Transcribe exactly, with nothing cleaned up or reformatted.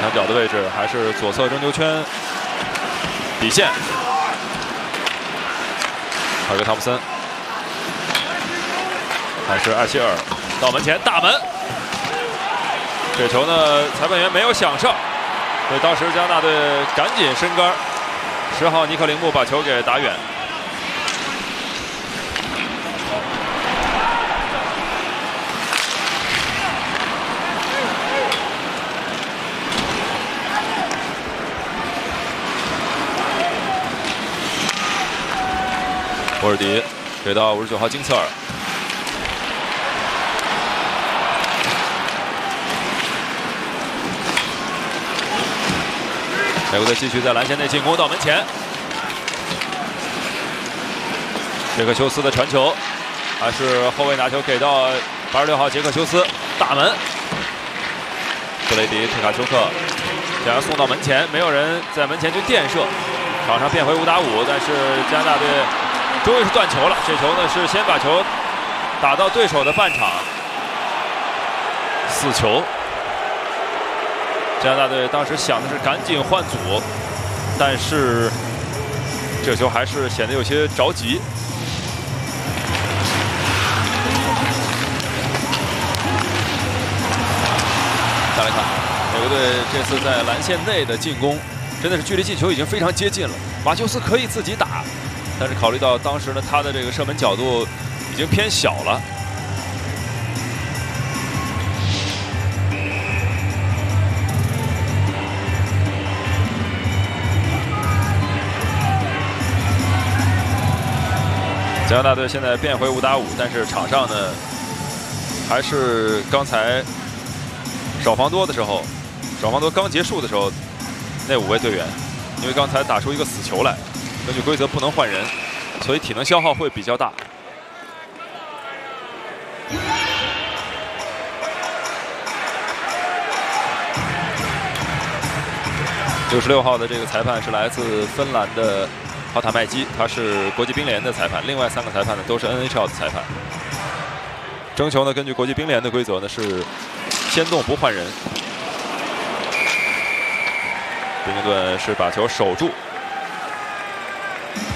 墙角的位置还是左侧扔球圈底线。哈格汤普森，还是艾希尔到门前大门。这球呢，裁判员没有响哨，所以当时加拿大队赶紧伸杆，十号尼克林木把球给打远。 博尔迪给到五十九号金策尔，美国队继续在篮线内进攻到门前，杰克休斯的传球，还是后卫拿球给到八十六号杰克休斯，大门，布雷迪特卡丘克想要送到门前，没有人在门前去垫射，场上变回五打五，但是加拿大队。 终于是断球了，这球呢是先把球打到对手的半场，四球。加拿大队当时想的是赶紧换组，但是这球还是显得有些着急。再来看，美国队这次在篮线内的进攻，真的是距离进球已经非常接近了。马修斯可以自己打。 但是考虑到当时呢，他的这个射门角度已经偏小了。加拿大队现在变回五打五，但是场上呢，还是刚才少防多的时候，少防多刚结束的时候，那五位队员，因为刚才打出一个死球来。 根据规则不能换人，所以体能消耗会比较大。六十六号的这个裁判是来自芬兰的奥塔麦基，他是国际冰联的裁判，另外三个裁判呢都是 N H L 的裁判。争球呢，根据国际冰联的规则呢是先动不换人。宾克顿是把球守住。